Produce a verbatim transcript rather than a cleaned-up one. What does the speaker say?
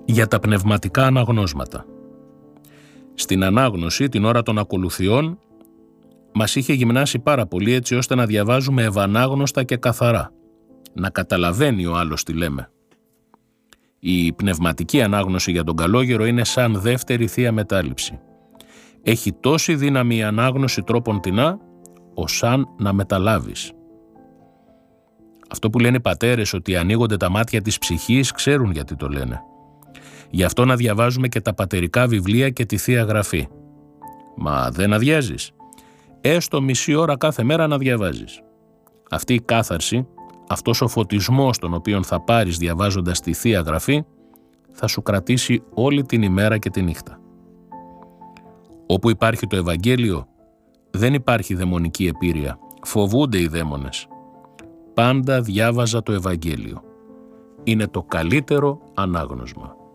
Για τα πνευματικά αναγνώσματα. Στην ανάγνωση, την ώρα των ακολουθιών, μας είχε γυμνάσει πάρα πολύ έτσι ώστε να διαβάζουμε ευανάγνωστα και καθαρά. Να καταλαβαίνει ο άλλος τι λέμε. Η πνευματική ανάγνωση για τον καλόγερο είναι σαν δεύτερη θεία μετάληψη. Έχει τόση δύναμη η ανάγνωση τρόπον τεινά, ωσάν να μεταλάβεις. Αυτό που λένε οι πατέρες ότι ανοίγονται τα μάτια της ψυχής, ξέρουν γιατί το λένε. Γι' αυτό να διαβάζουμε και τα πατερικά βιβλία και τη Θεία Γραφή. Μα δεν αδειάζεις. Έστω μισή ώρα κάθε μέρα να διαβάζεις. Αυτή η κάθαρση, αυτός ο φωτισμός τον οποίο θα πάρεις διαβάζοντας τη Θεία Γραφή, θα σου κρατήσει όλη την ημέρα και τη νύχτα. Όπου υπάρχει το Ευαγγέλιο, δεν υπάρχει δαιμονική επίρρεια. Φοβούνται οι δαίμονες. Πάντα διάβαζα το Ευαγγέλιο. Είναι το καλύτερο ανάγνωσμα.